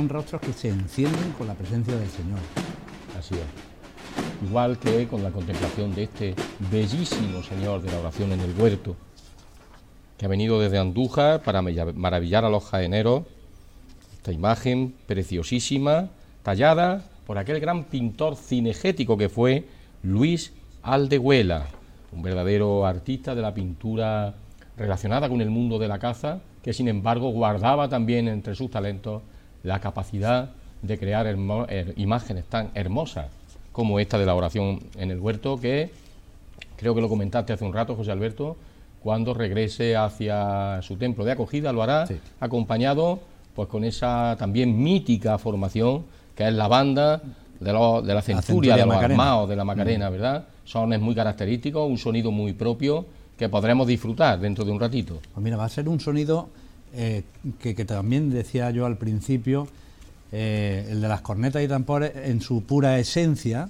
son rostros que se encienden con la presencia del Señor. Así es. Igual que con la contemplación de este bellísimo Señor de la oración en el huerto, que ha venido desde Andújar para maravillar a los jaeneros. Esta imagen preciosísima, tallada por aquel gran pintor cinegético que fue Luis Aldehuela, un verdadero artista de la pintura relacionada con el mundo de la caza, que sin embargo guardaba también entre sus talentos la capacidad de crear imágenes tan hermosas como esta de la oración en el huerto, que creo que lo comentaste hace un rato, José Alberto. Cuando regrese hacia su templo de acogida lo hará, sí, acompañado pues con esa también mítica formación que es la banda de la centuria, de los armados de la Macarena, ¿verdad? Sones muy característicos, un sonido muy propio que podremos disfrutar dentro de un ratito. Pues mira, va a ser un sonido que también decía yo al principio, el de las cornetas y tambores en su pura esencia,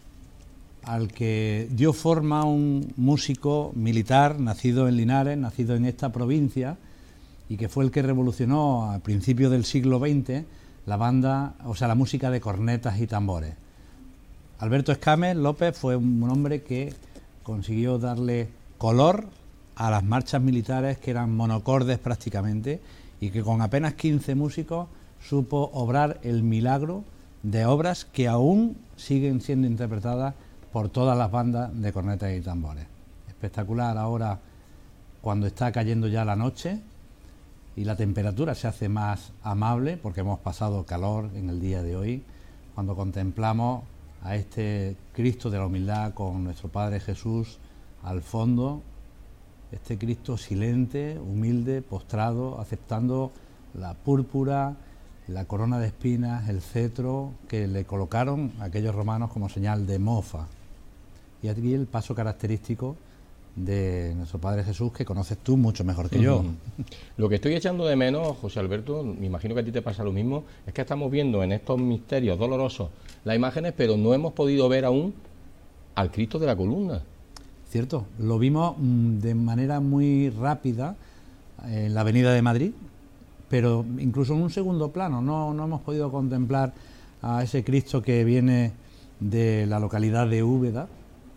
al que dio forma un músico militar nacido en Linares, nacido en esta provincia, y que fue el que revolucionó a principios del siglo XX la banda, o sea, la música de cornetas y tambores. Alberto Escámez López fue un hombre que consiguió darle color a las marchas militares, que eran monocordes prácticamente, y que con apenas 15 músicos supo obrar el milagro de obras que aún siguen siendo interpretadas por todas las bandas de cornetas y tambores. Espectacular ahora cuando está cayendo ya la noche y la temperatura se hace más amable, porque hemos pasado calor en el día de hoy, cuando contemplamos a este Cristo de la humildad con nuestro Padre Jesús al fondo, este Cristo silente, humilde, postrado, aceptando la púrpura, la corona de espinas, el cetro que le colocaron aquellos romanos como señal de mofa. Y aquí el paso característico de nuestro Padre Jesús, que conoces tú mucho mejor que yo. Lo que estoy echando de menos, José Alberto, me imagino que a ti te pasa lo mismo, es que estamos viendo en estos misterios dolorosos las imágenes, pero no hemos podido ver aún al Cristo de la columna. Cierto, lo vimos de manera muy rápida en la Avenida de Madrid, pero incluso en un segundo plano, no hemos podido contemplar a ese Cristo que viene de la localidad de Úbeda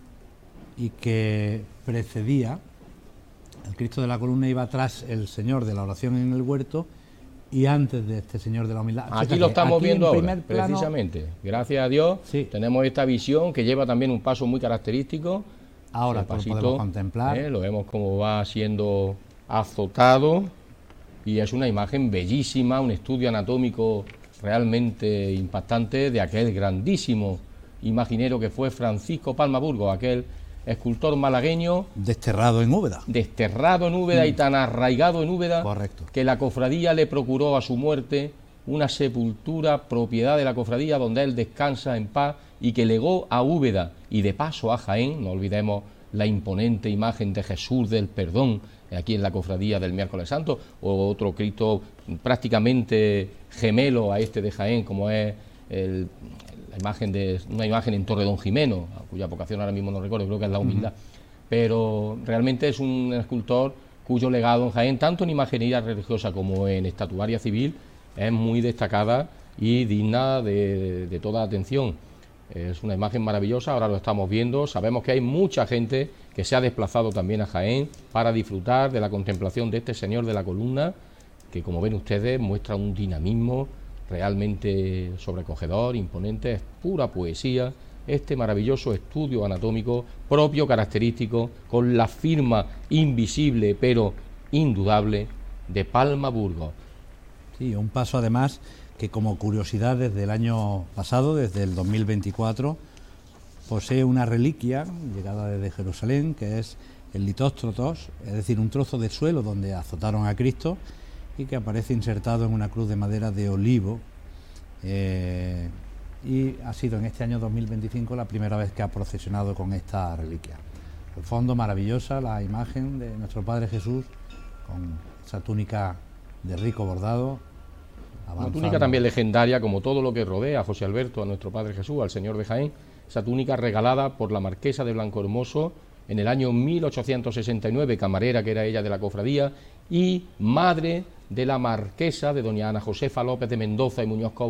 y que precedía, el Cristo de la columna iba tras el Señor de la oración en el huerto y antes de este Señor de la humildad. Aquí fíjate, lo estamos viendo ahora, precisamente. Gracias a Dios, sí, tenemos esta visión que lleva también un paso muy característico. Ahora pasito, podemos contemplar. Lo vemos como va siendo azotado y es una imagen bellísima, un estudio anatómico realmente impactante de aquel grandísimo imaginero que fue Francisco Palma Burgos, aquel escultor malagueño desterrado en Úbeda y tan arraigado en Úbeda, correcto, que la cofradía le procuró a su muerte una sepultura propiedad de la cofradía donde él descansa en paz y que legó a Úbeda y de paso a Jaén. No olvidemos la imponente imagen de Jesús del Perdón aquí en la cofradía del Miércoles Santo, o otro Cristo prácticamente gemelo a este de Jaén, como es una imagen en Torre Don Jimeno, cuya vocación ahora mismo no recuerdo, creo que es la humildad, pero realmente es un escultor cuyo legado en Jaén, tanto en imaginería religiosa como en estatuaria civil, es muy destacada y digna de toda atención. Es una imagen maravillosa, ahora lo estamos viendo, sabemos que hay mucha gente que se ha desplazado también a Jaén para disfrutar de la contemplación de este Señor de la columna, que como ven ustedes muestra un dinamismo realmente sobrecogedor, imponente, es pura poesía, este maravilloso estudio anatómico propio, característico, con la firma invisible pero indudable de Palma Burgos. Sí, un paso además que como curiosidad desde el año pasado, desde el 2024, posee una reliquia llegada desde Jerusalén, que es el litóstrotos, es decir, un trozo de suelo donde azotaron a Cristo y que aparece insertado en una cruz de madera de olivo, y ha sido en este año 2025 la primera vez que ha procesionado con esta reliquia. Al fondo maravillosa la imagen de nuestro Padre Jesús con esa túnica de rico bordado. Una túnica también legendaria, como todo lo que rodea a José Alberto, a nuestro Padre Jesús, al Señor de Jaén, esa túnica regalada por la marquesa de Blanco Hermoso en el año 1869, camarera que era ella de la cofradía y madre de la marquesa de doña Ana Josefa López de Mendoza y Muñoz Cobo